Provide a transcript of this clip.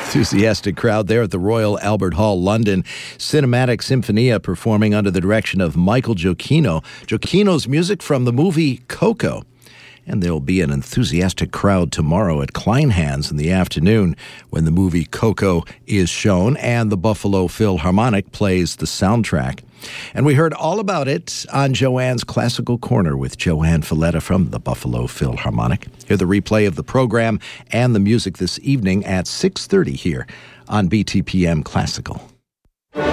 Enthusiastic crowd there at the Royal Albert Hall, London. Cinematic Symphonia performing under the direction of Michael Giacchino. Giacchino's music from the movie Coco. And there'll be an enthusiastic crowd tomorrow at Kleinhans in the afternoon when the movie Coco is shown and the Buffalo Philharmonic plays the soundtrack. And we heard all about it on Joanne's Classical Corner with Joanne Falletta from the Buffalo Philharmonic. Hear the replay of the program and the music this evening at 6:30 here on BTPM Classical.